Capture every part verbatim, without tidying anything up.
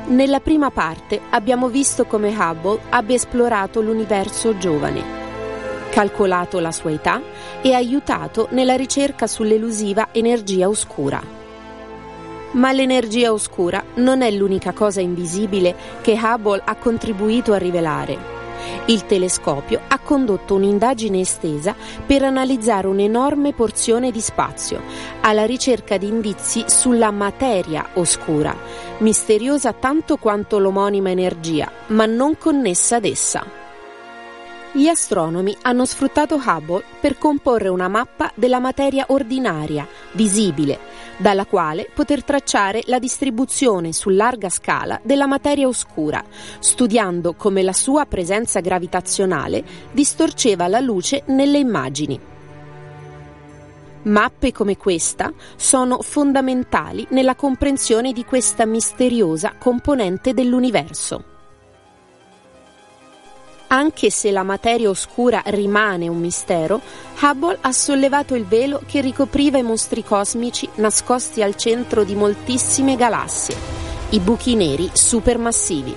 Nella prima parte abbiamo visto come Hubble abbia esplorato l'universo giovane, calcolato la sua età e aiutato nella ricerca sull'elusiva energia oscura. Ma l'energia oscura non è l'unica cosa invisibile che Hubble ha contribuito a rivelare. Il telescopio ha condotto un'indagine estesa per analizzare un'enorme porzione di spazio, alla ricerca di indizi sulla materia oscura, misteriosa tanto quanto l'omonima energia, ma non connessa ad essa. Gli astronomi hanno sfruttato Hubble per comporre una mappa della materia ordinaria, visibile, dalla quale poter tracciare la distribuzione su larga scala della materia oscura, studiando come la sua presenza gravitazionale distorceva la luce nelle immagini. Mappe come questa sono fondamentali nella comprensione di questa misteriosa componente dell'universo. Anche se la materia oscura rimane un mistero, Hubble ha sollevato il velo che ricopriva i mostri cosmici nascosti al centro di moltissime galassie, i buchi neri supermassivi.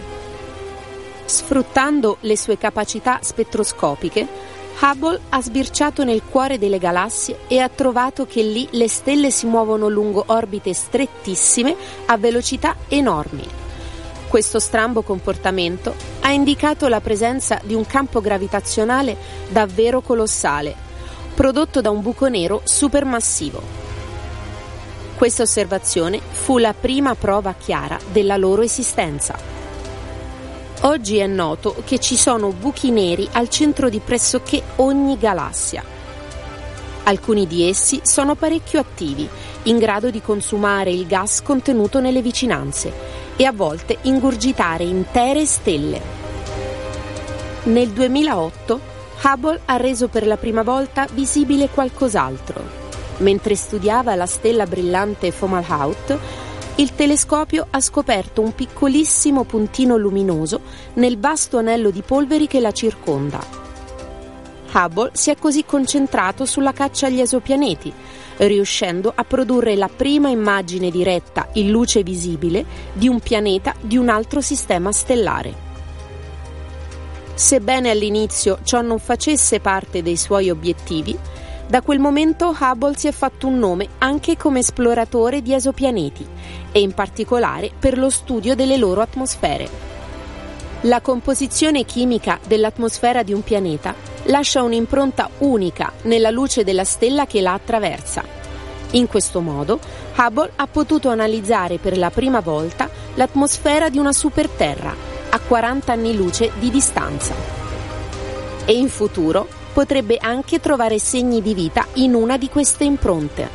Sfruttando le sue capacità spettroscopiche, Hubble ha sbirciato nel cuore delle galassie e ha trovato che lì le stelle si muovono lungo orbite strettissime a velocità enormi. Questo strambo comportamento ha indicato la presenza di un campo gravitazionale davvero colossale, prodotto da un buco nero supermassivo. Questa osservazione fu la prima prova chiara della loro esistenza. Oggi è noto che ci sono buchi neri al centro di pressoché ogni galassia. Alcuni di essi sono parecchio attivi, in grado di consumare il gas contenuto nelle vicinanze e a volte ingurgitare intere stelle. Nel duemilaotto Hubble ha reso per la prima volta visibile qualcos'altro. Mentre studiava la stella brillante Fomalhaut, il telescopio ha scoperto un piccolissimo puntino luminoso nel vasto anello di polveri che la circonda. Hubble si è così concentrato sulla caccia agli esopianeti, riuscendo a produrre la prima immagine diretta in luce visibile di un pianeta di un altro sistema stellare. Sebbene all'inizio ciò non facesse parte dei suoi obiettivi, da quel momento Hubble si è fatto un nome anche come esploratore di esopianeti e in particolare per lo studio delle loro atmosfere. La composizione chimica dell'atmosfera di un pianeta lascia un'impronta unica nella luce della stella che la attraversa. In questo modo, Hubble ha potuto analizzare per la prima volta l'atmosfera di una superterra a quaranta anni luce di distanza. E in futuro potrebbe anche trovare segni di vita in una di queste impronte.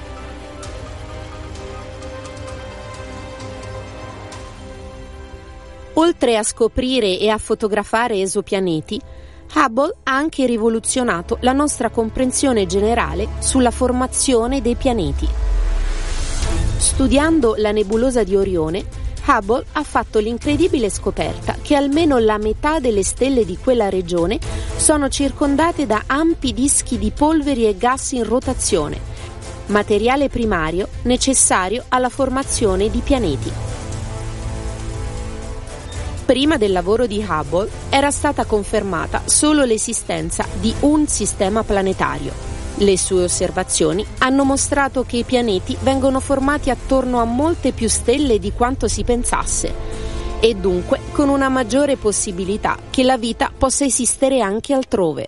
Oltre a scoprire e a fotografare esopianeti, Hubble ha anche rivoluzionato la nostra comprensione generale sulla formazione dei pianeti. Studiando la nebulosa di Orione, Hubble ha fatto l'incredibile scoperta che almeno la metà delle stelle di quella regione sono circondate da ampi dischi di polveri e gas in rotazione, materiale primario necessario alla formazione di pianeti. Prima del lavoro di Hubble era stata confermata solo l'esistenza di un sistema planetario. Le sue osservazioni hanno mostrato che i pianeti vengono formati attorno a molte più stelle di quanto si pensasse e dunque con una maggiore possibilità che la vita possa esistere anche altrove.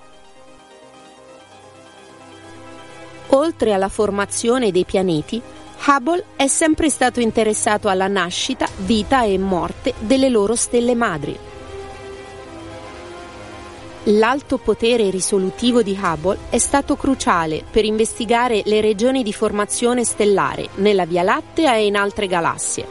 Oltre alla formazione dei pianeti, Hubble è sempre stato interessato alla nascita, vita e morte delle loro stelle madri. L'alto potere risolutivo di Hubble è stato cruciale per investigare le regioni di formazione stellare nella Via Lattea e in altre galassie.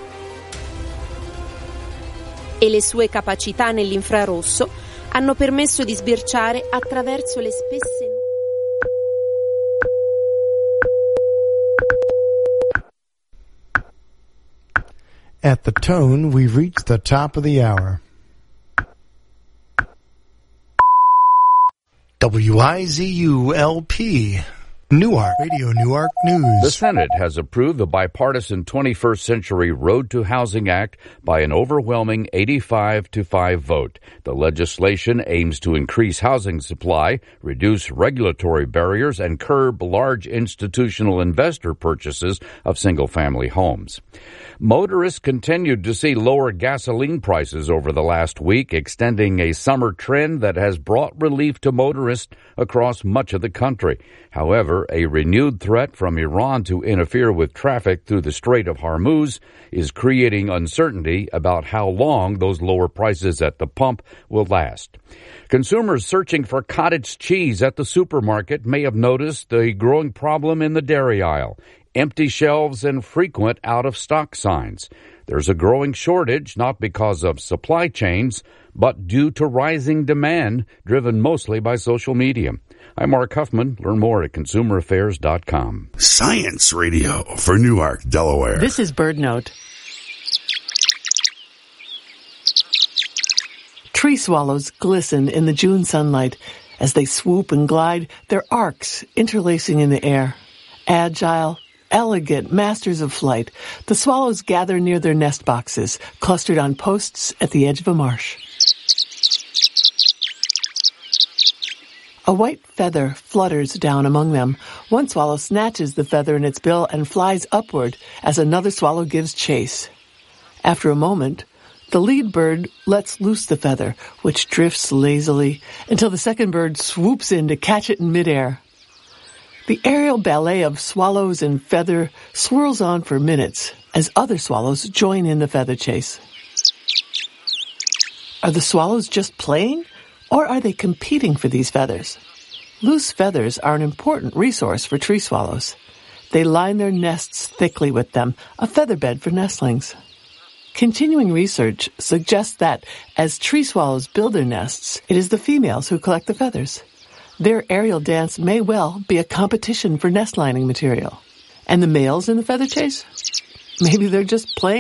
E le sue capacità nell'infrarosso hanno permesso di sbirciare attraverso le spesse At the tone, we've reached the top of the hour. W I Z U L P, Newark. Radio Newark News. The Senate has approved the bipartisan twenty-first Century Road to Housing Act by an overwhelming eighty-five to five vote. The legislation aims to increase housing supply, reduce regulatory barriers, and curb large institutional investor purchases of single-family homes. Motorists continued to see lower gasoline prices over the last week, extending a summer trend that has brought relief to motorists across much of the country. However, a renewed threat from Iran to interfere with traffic through the Strait of Hormuz is creating uncertainty about how long those lower prices at the pump will last. Consumers searching for cottage cheese at the supermarket may have noticed a growing problem in the dairy aisle: empty shelves and frequent out-of-stock signs. There's a growing shortage, not because of supply chains, but due to rising demand, driven mostly by social media. I'm Mark Huffman. Learn more at consumer affairs dot com. Science Radio for Newark, Delaware. This is BirdNote. Tree swallows glisten in the June sunlight. As they swoop and glide, their arcs interlacing in the air. Agile, elegant masters of flight, the swallows gather near their nest boxes, clustered on posts at the edge of a marsh. A white feather flutters down among them. One swallow snatches the feather in its bill and flies upward as another swallow gives chase. After a moment, the lead bird lets loose the feather, which drifts lazily until the second bird swoops in to catch it in midair. The aerial ballet of swallows and feather swirls on for minutes as other swallows join in the feather chase. Are the swallows just playing, or are they competing for these feathers? Loose feathers are an important resource for tree swallows. They line their nests thickly with them, a feather bed for nestlings. Continuing research suggests that as tree swallows build their nests, it is the females who collect the feathers. Their aerial dance may well be a competition for nest lining material. And the males in the feather chase? Maybe they're just playing